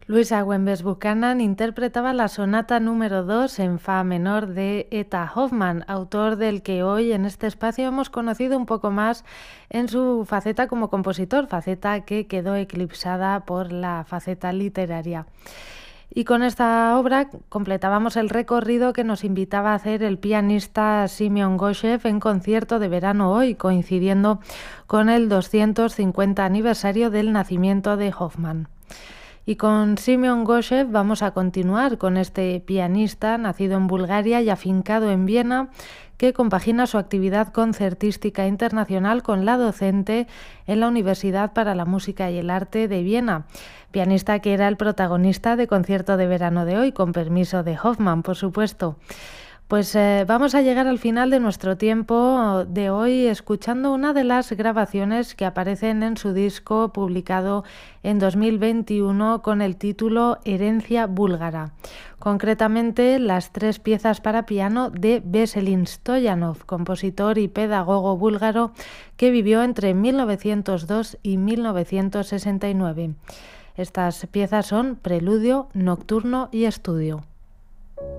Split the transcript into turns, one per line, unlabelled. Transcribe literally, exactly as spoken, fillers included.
Luis Agüembes Buchanan interpretaba la sonata número dos en fa menor de Eta Hoffmann, autor del que hoy en este espacio hemos conocido un poco más en su faceta como compositor, faceta que quedó eclipsada por la faceta literaria. Y con esta obra completábamos el recorrido que nos invitaba a hacer el pianista Simeon Goshev en concierto de verano hoy, coincidiendo con el doscientos cincuenta aniversario del nacimiento de Hoffmann. Y con Simeon Goshev vamos a continuar con este pianista nacido en Bulgaria y afincado en Viena, que compagina su actividad concertística internacional con la docente en la Universidad para la Música y el Arte de Viena. Pianista que era el protagonista de Concierto de Verano de hoy, con permiso de Hoffmann, por supuesto. Pues eh, vamos a llegar al final de nuestro tiempo de hoy escuchando una de las grabaciones que aparecen en su disco publicado en dos mil veintiuno con el título Herencia búlgara. Concretamente, las tres piezas para piano de Veselin Stoyanov, compositor y pedagogo búlgaro que vivió entre mil novecientos dos y mil novecientos sesenta y nueve. Estas piezas son Preludio, Nocturno y Estudio.